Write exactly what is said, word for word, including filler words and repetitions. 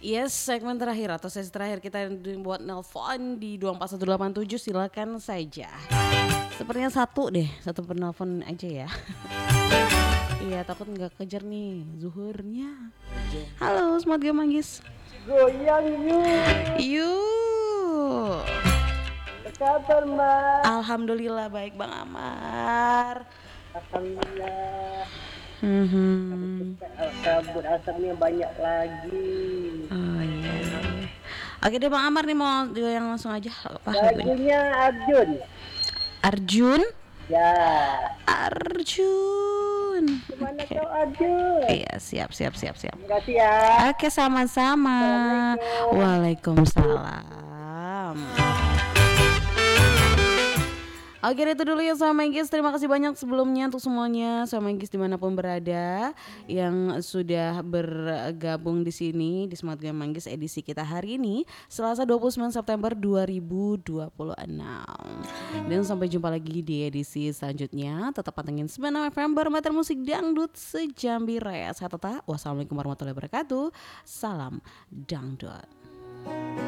Yes, segmen terakhir atau sesi terakhir kita buat nelpon di dua empat satu delapan tujuh, silakan saja. Sepertinya satu deh, satu penelpon aja ya. Iya, takut nggak kejar nih zuhurnya. Halo, Smart Game Manggis. Goyang yuk. Yuk. Apa kabar Mbak? Alhamdulillah baik Bang Amar. Alhamdulillah. Hmm. Kabut asapnya banyak lagi. Oh iya. Oke deh Bang Amar nih, mau yang langsung aja apa lagunya? Arjun. Arjun? Ya. Arjun. Gimana okay. kau Arjun? Iya siap siap siap siap. Terima kasih ya. Oke sama-sama. Waalaikumsalam. Oke itu dulu ya Sobat Manggis. Terima kasih banyak sebelumnya untuk semuanya Sobat Manggis dimanapun berada yang sudah bergabung di sini di Smart Game Manggis edisi kita hari ini Selasa dua puluh sembilan September dua ribu dua puluh enam. Dan sampai jumpa lagi di edisi selanjutnya. Tetap pantengin sembilan F M Barometer Musik Dangdut Sejambi Raya. Saya Tata. Wassalamualaikum warahmatullahi wabarakatuh. Salam Dangdut.